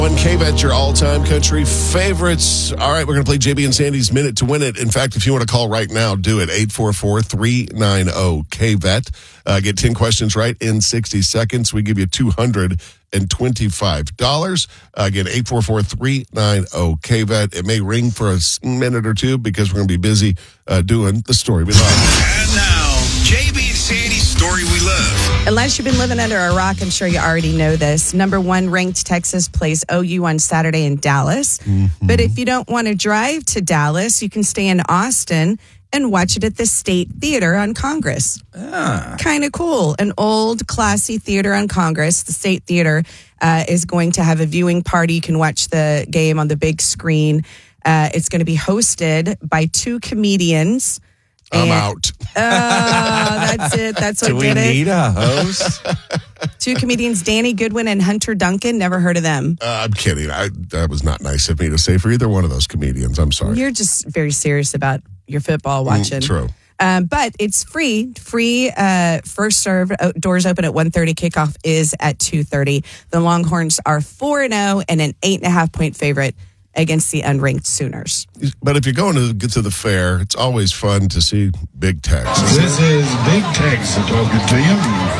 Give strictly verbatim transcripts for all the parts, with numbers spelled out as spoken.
One K-Bet, your all-time country favorites. All right, we're going to play J B and Sandy's Minute to Win It. In fact, if you want to call right now, do it. eight four four, three nine zero, K B E T. Uh, get ten questions right in sixty seconds. We give you two hundred twenty-five dollars. Uh, again, eight four four, three nine zero, K B E T. It may ring for a minute or two because we're going to be busy uh, doing the story we love. And now, J B and Sandy's Story We Love. Unless you've been living under a rock, I'm sure you already know this. Number one ranked Texas plays O U on Saturday in Dallas. Mm-hmm. But if you don't want to drive to Dallas, you can stay in Austin and watch it at the State Theater on Congress. Ah. Kind of cool. An old, classy theater on Congress. The State Theater uh, is going to have a viewing party. You can watch the game on the big screen. Uh, it's going to be hosted by two comedians. I'm and, out. Oh, that's it. That's what Do we did it. need a host? Two comedians, Danny Goodwin and Hunter Duncan. Never heard of them. Uh, I'm kidding. I, that was not nice of me to say for either one of those comedians. I'm sorry. You're just very serious about your football watching. Mm, true. Um, but it's free. Free uh, first serve. Uh, doors open at one thirty. Kickoff is at two thirty. The Longhorns are four and oh and an eight and a half point favorite against the unranked Sooners. But if you're going to get to the fair, it's always fun to see Big Tex. This is Big Tex talking to you.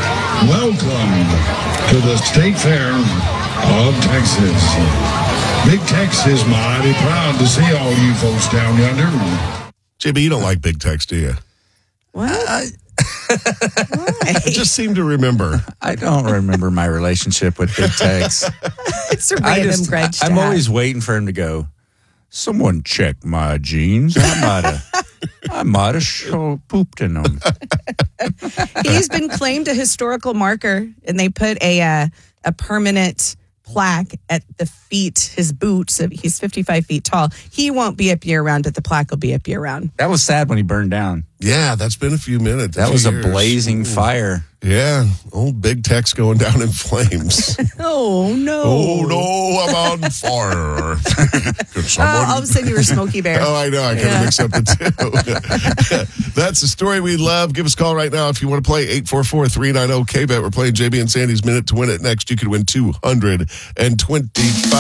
Welcome to the State Fair of Texas. Big Tex is mighty proud to see all you folks down yonder. J B, you don't like Big Tex, do you? What? I, Why? I just seem to remember. I don't remember my relationship with Big Tex. It's a I random just, grudge to I'm have. always waiting for him to go, someone check my jeans. I might have I might have show, pooped in them. He's been claimed a historical marker, and they put a uh, a permanent plaque at the feet, his boots. He's fifty-five feet tall. He won't be up year round, but the plaque will be up year round. That was sad when he burned down. Yeah, that's been a few minutes. That few was a years. blazing fire. Yeah, old Big Tex going down in flames. Oh, no. Oh, no, I'm on fire. Could someone... Oh, all of a sudden you were Smokey Bear. Oh, I know. I kind of Yeah. mixed up the two. That's the story we love. Give us a call right now if you want to play eight four four, three nine zero, K B E T. We're playing J B and Sandy's Minute to Win It next. You could win two hundred twenty-five